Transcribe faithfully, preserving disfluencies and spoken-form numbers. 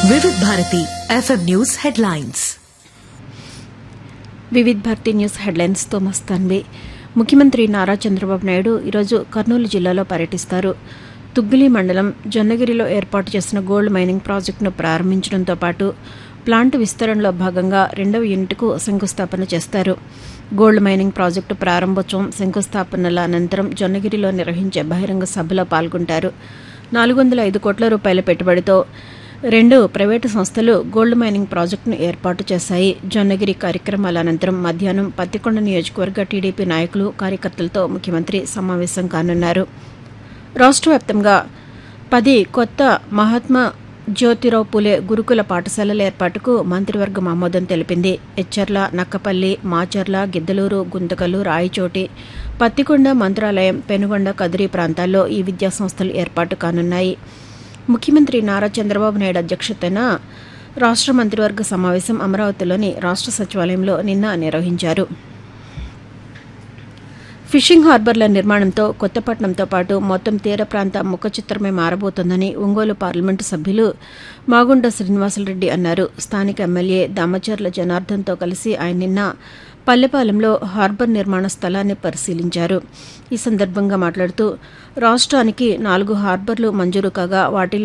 వివిధ Bharati FM news headlines. వివిధ Bharati news headlines తో మస్తాన్వి. ముఖ్యమంత్రి నారా చంద్రబాబు నాయుడు ఈరోజు కర్నూలు జిల్లాలో పర్యటిస్తారు. తుగ్గిలి మండలం జొన్నగిరిలో ఏర్పాటు చేసిన గోల్డ్ మైనింగ్ ప్రాజెక్టును ప్రారంభించడంతో పాటు ప్లాంట్ విస్తరణలో భాగంగా రెండవ యూనిట్కు శంకుస్థాపన చేస్తారు. గోల్డ్ మైనింగ్ ప్రాజెక్టు ప్రారంభోత్సవం, శంకుస్థాపనల అనంతరం జొన్నగిరిలో నిర్వహించే బహిరంగ సభలో పాల్గొంటారు. నాలుగు వందల ఐదు కోట్ల రూపాయల పెట్టుబడితో రెండు ప్రైవేటు సంస్థలు గోల్డ్ మైనింగ్ ప్రాజెక్టును ఏర్పాటు చేశాయి. జొన్నగిరి కార్యక్రమాల అనంతరం మధ్యాహ్నం పత్తికొండ నియోజకవర్గ టీడీపీ నాయకులు, కార్యకర్తలతో ముఖ్యమంత్రి సమావేశం కానున్నారు. రాష్ట్ర వ్యాప్తంగా పది కొత్త మహాత్మా జ్యోతిరావు పూలే గురుకుల పాఠశాలల ఏర్పాటుకు మంత్రివర్గం ఆమోదం తెలిపింది. ఎచ్చెర్ల, నక్కపల్లి, మాచర్ల, గిద్దలూరు, గుంతకల్లు, రాయచోటి, పత్తికొండ, మంత్రాలయం, పెనుగొండ, కదిరి ప్రాంతాల్లో ఈ విద్యాసంస్థలు ఏర్పాటు కానున్నాయి. ముఖ్యమంత్రి నారా చంద్రబాబు నాయుడు అధ్యక్షతన రాష్ట్ర మంత్రివర్గ సమావేశం అమరావతిలోని రాష్ట్ర సచివాలయంలో నిన్న నిర్వహించారు. ఫిషింగ్ హార్బర్ల నిర్మాణంతో కొత్తపట్నంతో పాటు మొత్తం తీర ప్రాంత ముఖ చిత్రమే మారబోతోందని ఒంగోలు పార్లమెంటు సభ్యులు మాగుంట శ్రీనివాసులరెడ్డి అన్నారు. స్థానిక ఎమ్మెల్యే దామచర్ల జనార్దన్తో కలిసి ఆయన నిన్న పల్లెపాలెంలో హార్బర్ నిర్మాణ స్థలాన్ని పరిశీలించారు. ఈ సందర్భంగా మాట్లాడుతూ రాష్ట్రానికి నాలుగు హార్బర్లు మంజూరు కాగా వాటిలో